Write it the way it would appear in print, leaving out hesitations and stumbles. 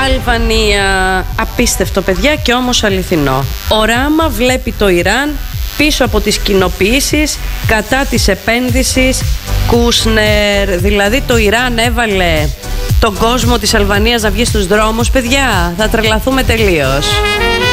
Αλβανία. Απίστευτο, παιδιά, και όμως αληθινό. Ο Ράμα βλέπει το Ιράν πίσω από τις κοινοποιήσεις κατά της επένδυσης Κούσνερ. Δηλαδή το Ιράν έβαλε τον κόσμο της Αλβανίας να βγει στους δρόμους, παιδιά. Θα τρελαθούμε τελείως.